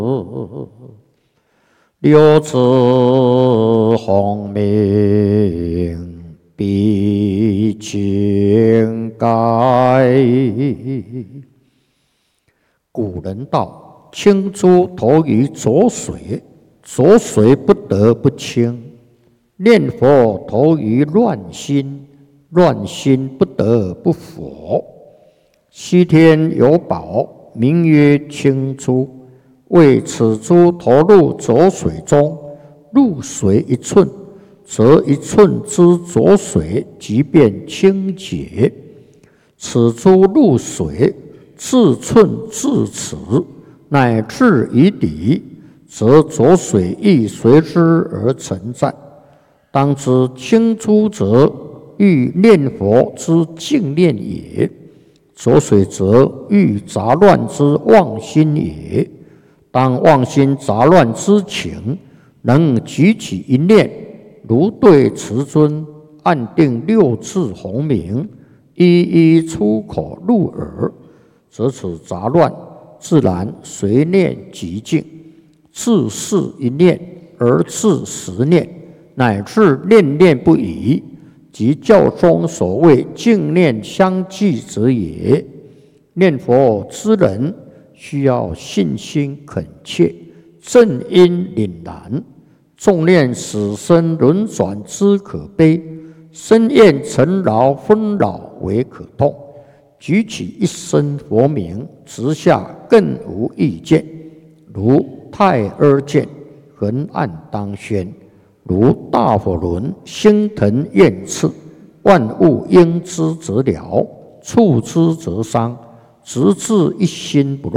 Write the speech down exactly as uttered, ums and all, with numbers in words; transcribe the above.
六字洪名必经盖。古人道：清珠投于浊水，浊水不得不清；念佛投于乱心，乱心不得不佛。西天有宝，名曰清珠，为此珠投入浊水中，入水一寸，则一寸之浊水即变清洁。此珠入水，自寸至尺，乃至于底，则浊水亦随之而沉湛。当知清珠者，欲念佛之净念也；浊水则欲杂乱之妄心也。当妄心杂乱之情，能举起一念，如对慈尊，按定六字洪名，一一出口入耳，则此杂乱自然随念即净，自是一念而至十念，乃至念念不已，即教中所谓净念相继者也。念佛之人，需要信心恳切，正因凛然。纵念死生轮转之可悲，深厌尘劳纷扰为可痛。举起一声佛名，直下更无意见。如太阿剑，横按当宣；如大火轮，星腾焰炽。万物应之则了，触之则伤，直至一心不乱。